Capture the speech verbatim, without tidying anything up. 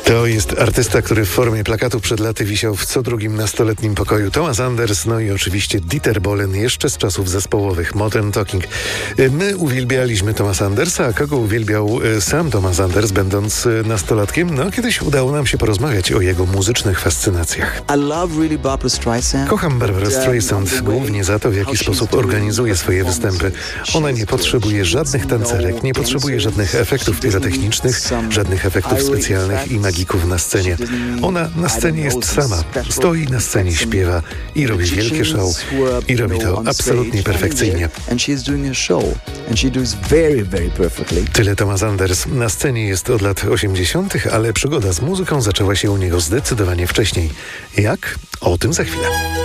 To jest artysta, który w formie plakatu przed laty wisiał w co drugim nastoletnim pokoju. Thomas Anders, no i oczywiście Dieter Bohlen jeszcze z czasów zespołowych Modern Talking. My uwielbialiśmy Thomasa Andersa, a kogo uwielbiał sam Thomas Anders, będąc nastolatkiem? No, kiedyś udało nam się porozmawiać o jego muzycznych fascynacjach. Kocham Barbarę Streisand głównie za to, w jaki sposób organizuje swoje występy. Ona nie potrzebuje żadnych tancerek, nie potrzebuje żadnych efektów pirotechnicznych, żadnych efektów specjalnych i magików na scenie. Ona na scenie jest sama. Stoi na scenie, śpiewa i robi wielkie show. I robi to absolutnie perfekcyjnie. Tyle Thomas Anders. Na scenie jest od lat osiemdziesiątych, ale przygoda z muzyką zaczęła się u niego zdecydowanie wcześniej. Jak? O tym za chwilę.